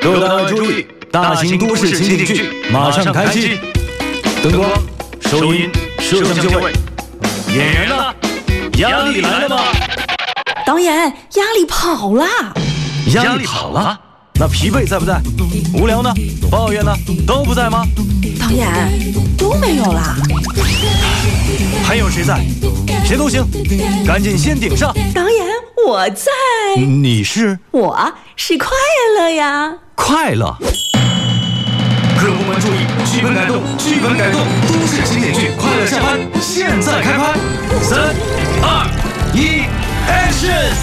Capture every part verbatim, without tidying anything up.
各单位注意，大型都市情景剧马上开机。灯光、收音、摄像就位。演员呢？压力来了吗？ 导演，压力跑了。 压力跑了？那疲惫在不在？无聊呢？抱怨呢？都不在吗？ 导演，都没有啦。 还有谁在？谁都行，赶紧先顶上。 导演，我在。 你是？ 我是快乐呀。 快乐。各部门注意，剧本改动，剧本改动，都市情景剧《快乐下班》现在开拍，三、二、一 ，Action！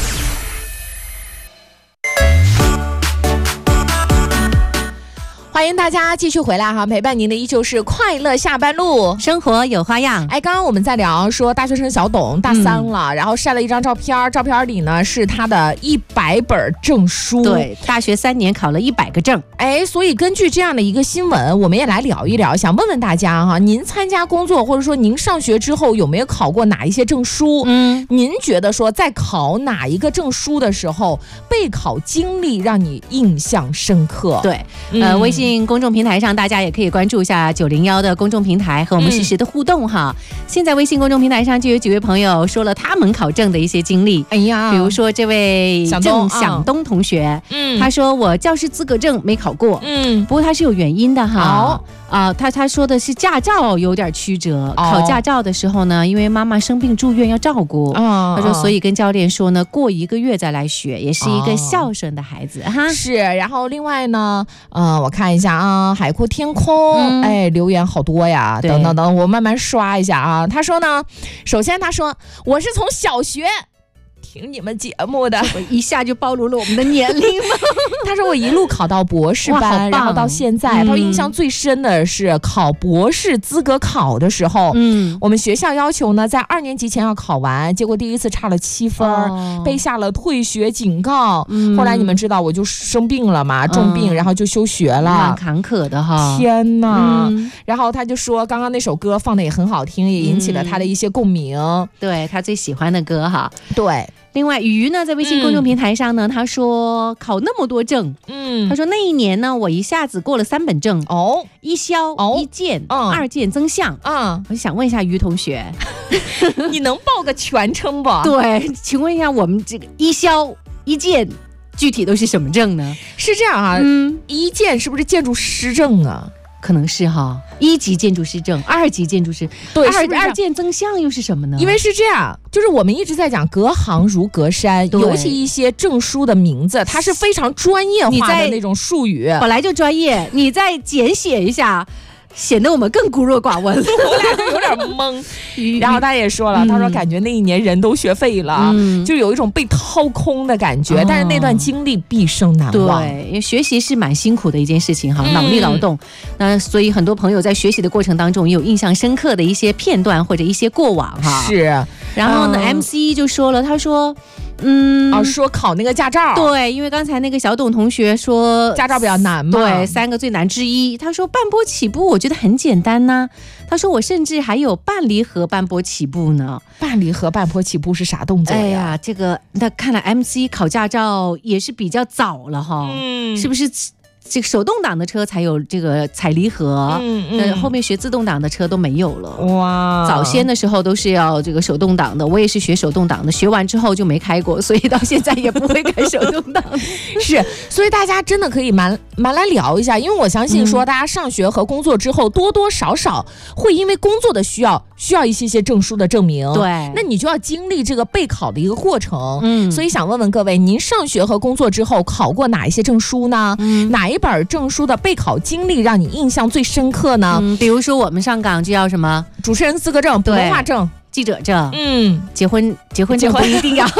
欢迎大家继续回来哈，陪伴您的依旧是快乐下班路， 生活有花样。 哎，刚刚我们在聊说大学生小董大三了，嗯、然后晒了一张照片，照片里呢是他的一百本证书， 对，大学三年考了一百个证。 哎，所以根据这样的一个新闻，我们也来聊一聊，想问问大家哈，您参加工作或者说您上学之后有没有考过哪一些证书？嗯，您觉得说在考哪一个证书的时候，备考经历让你印象深刻？ 对，呃，嗯、微信。公众平台上，大家也可以关注一下九零幺的公众平台，和我们实时的互动哈。嗯、现在微信公众平台上就有几位朋友说了他们考证的一些经历。哎呀，比如说这位郑响东同学，嗯，他说我教师资格证没考过，嗯，不过他是有原因的哈。哦啊、呃，他他说的是驾照有点曲折，哦、考驾照的时候呢，因为妈妈生病住院要照顾，哦、他说所以跟教练说呢，过一个月再来学，也是一个孝顺的孩子、哦、哈。 是，然后另外呢，呃，我看一下啊，海阔天空，嗯、哎，留言好多呀，等等等，我慢慢刷一下啊。他说呢，首先他说我是从小学听你们节目的， 我一下就暴露了我们的年龄了。 他说我一路考到博士班，然后到现在，嗯、他说印象最深的是考博士资格考的时候，嗯，我们学校要求呢在二年级前要考完，结果第一次差了七分，哦、被下了退学警告。嗯、后来你们知道我就生病了嘛，重病，嗯、然后就休学了， 蛮坎坷的哈。 天哪！嗯、然后他就说，刚刚那首歌放的也很好听，也引起了他的一些共鸣，嗯、 对他最喜欢的歌哈。 对。 另外，鱼呢在微信公众平台上呢，嗯、他说考那么多证，嗯，他说那一年呢，我一下子过了三本证哦，一消、哦、一建、嗯、二建增项，嗯，我想问一下于同学， 你能报个全称不？ 对，请问一下我们这个一消一建具体都是什么证呢？ 是这样啊，嗯，一建是不是建筑师证啊？ 可能是哈，一级建筑师证，二级建筑师， 对， 二二建增项又是什么呢？ 因为是这样，就是我们一直在讲隔行如隔山，尤其一些证书的名字，它是非常专业化的那种术语， 本来就专业，你再简写一下。显得我们更孤陋寡闻， 我俩就有点懵。然后他也说了，嗯、他说感觉那一年人都学废了，嗯、就有一种被掏空的感觉。哦、但是那段经历毕生难忘。 对，因为学习是蛮辛苦的一件事情哈，嗯、脑力劳动。那所以很多朋友在学习的过程当中，也有印象深刻的一些片段或者一些过往哈。 是。 然后呢、嗯、，M C 就说了，他说。嗯， 哦，说考那个驾照， 对，因为刚才那个小董同学说驾照比较难嘛， 对，三个最难之一。他说半波起步，我觉得很简单呐、啊。他说我甚至还有半离合半波起步呢。 半离合半波起步是啥动作呀？ 哎呀，这个那看来 M C 考驾照也是比较早了哈，嗯，是不是？这个手动挡的车才有这个踩离合，嗯嗯，后面学自动挡的车都没有了。哇，早先的时候都是要这个手动挡的，我也是学手动挡的，学完之后就没开过，所以到现在也不会开手动挡。 是，所以大家真的可以蛮蛮来聊一下，因为我相信说大家上学和工作之后，多多少少会因为工作的需要，需要一些些证书的证明。 对， 那你就要经历这个备考的一个过程。嗯，所以想问问各位，您上学和工作之后考过哪一些证书呢？嗯，哪一本证书的备考经历让你印象最深刻呢？ 嗯，比如说我们上岗就要什么主持人资格证、普通话证、 记者证，嗯，结婚结婚证不一定要。我就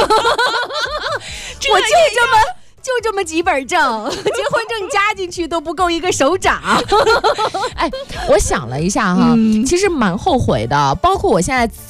这么就这么几本证，结婚证加进去都不够一个手掌。 哎，我想了一下哈，嗯、其实蛮后悔的，包括我现在。